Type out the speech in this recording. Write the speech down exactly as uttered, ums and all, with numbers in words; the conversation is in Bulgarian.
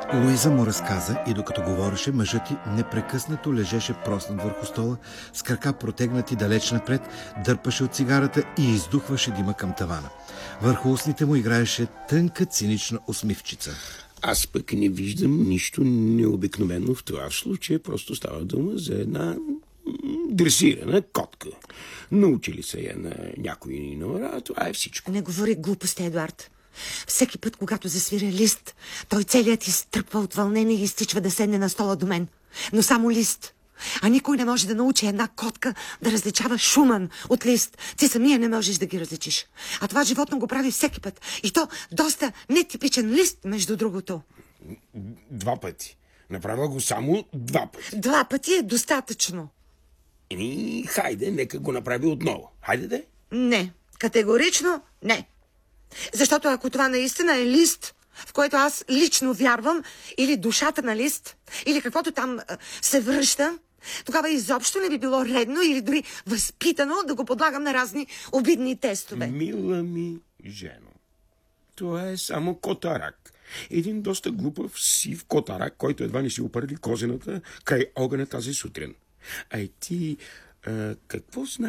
Луиза му разказа и докато говореше, мъжът ти непрекъснато лежеше проснат върху стола, с крака протегнати далеч напред, дърпаше от цигарата и издухваше дима към тавана. Върху устните му играеше тънка цинична усмивчица. Аз пък не виждам нищо необикновено в това. В случая просто става дума за една дресирана котка. Научили се я на някои номера, това е всичко. Не говори глупости, Едуард. Всеки път, когато засвиря Лист, той целият изтръпва от вълнение и изтичва да седне на стола до мен. Но само Лист. А никой не може да научи една котка да различава Шуман от Лист. Ти самия не можеш да ги различиш. А това животно го прави всеки път. И то доста нетипичен Лист, между другото. Два пъти. Направя го само два пъти. Два пъти е достатъчно. И хайде, нека го направи отново. Хайде де? Не. Категорично не. Защото ако това наистина е Лист, в което аз лично вярвам, или душата на Лист, или каквото там а, се връща, тогава изобщо не би било редно или дори възпитано да го подлагам на разни обидни тестове. Мила ми жено, това е само котарак. Един доста глупав сив котарак, който едва не си опърли козената край огъня тази сутрин. Ай ти, а, какво знаеш